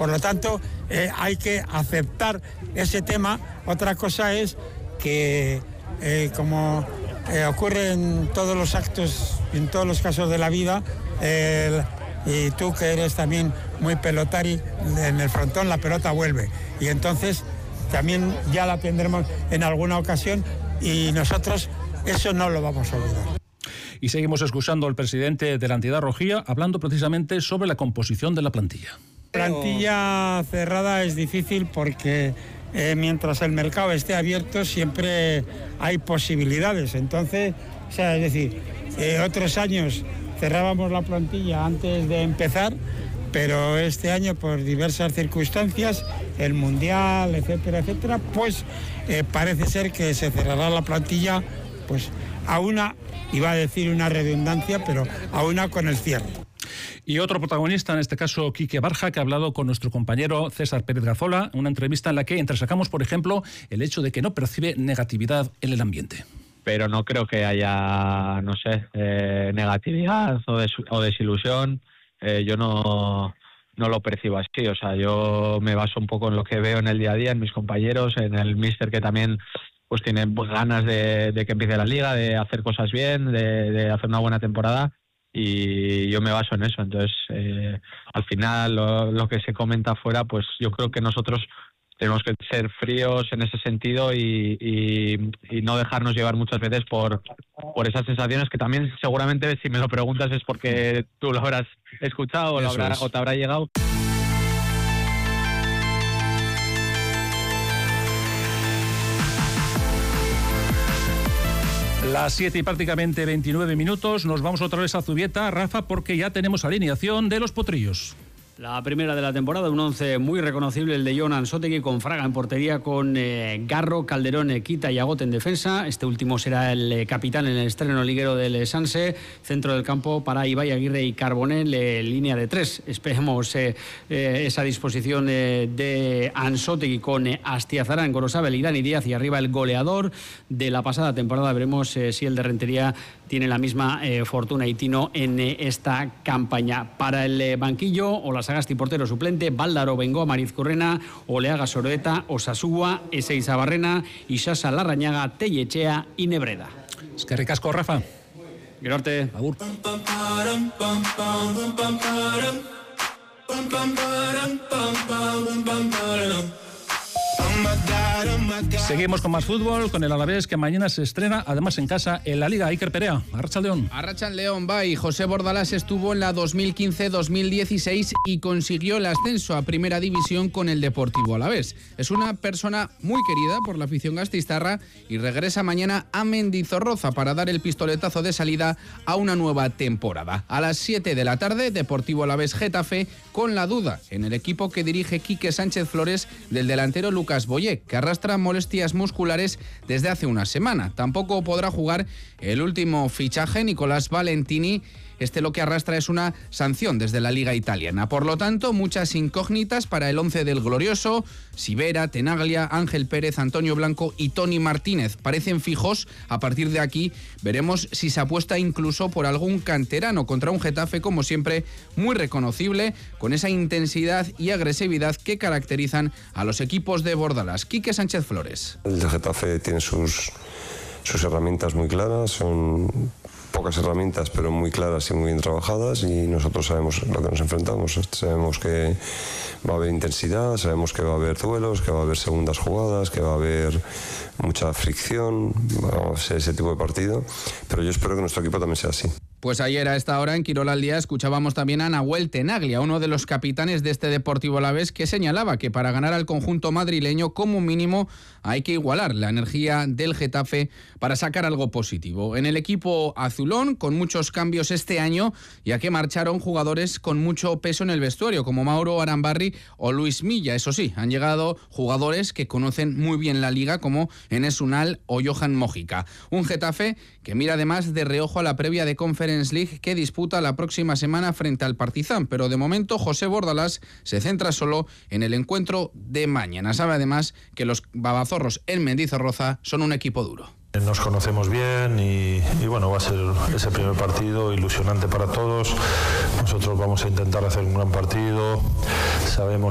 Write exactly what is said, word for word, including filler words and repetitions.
Por lo tanto, eh, hay que aceptar ese tema. Otra cosa es que, eh, como eh, ocurre en todos los actos, en todos los casos de la vida, eh, y tú que eres también muy pelotari, en el frontón la pelota vuelve. Y entonces también ya la tendremos en alguna ocasión y nosotros eso no lo vamos a olvidar. Y seguimos escuchando al presidente de la entidad rojilla hablando precisamente sobre la composición de la plantilla. Plantilla cerrada es difícil porque eh, mientras el mercado esté abierto siempre hay posibilidades. Entonces, o sea, es decir, eh, otros años cerrábamos la plantilla antes de empezar, pero este año por diversas circunstancias, el Mundial, etcétera, etcétera, pues eh, parece ser que se cerrará la plantilla pues a una, iba a decir una redundancia, pero a una con el cierre. Y otro protagonista, en este caso Quique Barja, que ha hablado con nuestro compañero César Pérez Gazola, una entrevista en la que entresacamos, por ejemplo, el hecho de que no percibe negatividad en el ambiente. Pero no creo que haya, no sé, eh, negatividad o, des o desilusión. Eh, yo no, no lo percibo así. O sea, yo me baso un poco en lo que veo en el día a día, en mis compañeros, en el míster que también pues tiene pues, ganas de, de que empiece la liga, de hacer cosas bien, de, de hacer una buena temporada. Y yo me baso en eso. Entonces, eh, al final, lo, lo que se comenta afuera, pues yo creo que nosotros tenemos que ser fríos en ese sentido y, y, y no dejarnos llevar muchas veces por, por esas sensaciones que también seguramente, si me lo preguntas, es porque tú lo habrás escuchado o, lo habrá, o te habrá llegado. Las siete y prácticamente veintinueve minutos, nos vamos otra vez a Zubieta, Rafa, porque ya tenemos alineación de los potrillos. La primera de la temporada, un once muy reconocible, el de Jon Ansotegui, con Fraga en portería, con eh, Garro, Calderón, Equita y Agot en defensa. Este último será el eh, capitán en el estreno liguero del Sanse. Centro del campo para Ibai, Aguirre y Carbonell, eh, línea de tres. Esperemos eh, eh, esa disposición eh, de Ansotegui con eh, Astiazarán, Gorosabel y Dani Díaz, y arriba el goleador de la pasada temporada. Veremos eh, si el de Rentería tiene la misma eh, fortuna y tino en eh, esta campaña. Para el eh, banquillo, Olasagasti, portero suplente, Báldaro, Bengoa, Marizcurrena, Oleaga, Soroeta, Osasúa, Ezeiza Barrena, Isasa Larrañaga, Tellechea y Nebreda. Es que ricasco, Rafa. Gero arte. Agur. Seguimos con más fútbol, con el Alavés, que mañana se estrena, además en casa, en la Liga. Iker Perea, Arratsaldeon. Arratsaldeon, bye. José Bordalás estuvo en la dos mil quince dos mil dieciséis y consiguió el ascenso a Primera División con el Deportivo Alavés. Es una persona muy querida por la afición gasteiztarra y regresa mañana a Mendizorroza para dar el pistoletazo de salida a una nueva temporada. A las siete de la tarde, Deportivo Alavés Getafe, con la duda en el equipo que dirige Quique Sánchez Flores del delantero Lucas Boyé, que arrastra molestias musculares desde hace una semana. Tampoco podrá jugar el último fichaje, Nicolás Valentini. Este lo que arrastra es una sanción desde la Liga Italiana. Por lo tanto, muchas incógnitas para el once del glorioso. Sivera, Tenaglia, Ángel Pérez, Antonio Blanco y Tony Martínez parecen fijos. A partir de aquí veremos si se apuesta incluso por algún canterano contra un Getafe, como siempre, muy reconocible, con esa intensidad y agresividad que caracterizan a los equipos de Bordalás. Quique Sánchez Flores. El Getafe tiene sus, sus herramientas muy claras, son pocas herramientas pero muy claras y muy bien trabajadas, y nosotros sabemos lo que nos enfrentamos. Sabemos que va a haber intensidad, sabemos que va a haber duelos, que va a haber segundas jugadas, que va a haber mucha fricción, va a ser ese tipo de partido, pero yo espero que nuestro equipo también sea así. Pues ayer a esta hora en Quirol al Día escuchábamos también a Nahuel Tenaglia, uno de los capitanes de este Deportivo Alavés, que señalaba que para ganar al conjunto madrileño como mínimo hay que igualar la energía del Getafe para sacar algo positivo. En el equipo azulón, con muchos cambios este año, ya que marcharon jugadores con mucho peso en el vestuario, como Mauro Arambarri o Luis Milla. Eso sí, han llegado jugadores que conocen muy bien la liga, como Enes Unal o Johan Mojica. Un Getafe que mira además de reojo a la previa de Conference League que disputa la próxima semana frente al Partizan, pero de momento José Bordalás se centra solo en el encuentro de mañana. Sabe además que los babazorros en Mendizorroza son un equipo duro. Nos conocemos bien y, y bueno, va a ser ese primer partido ilusionante para todos. Nosotros vamos a intentar hacer un gran partido. Sabemos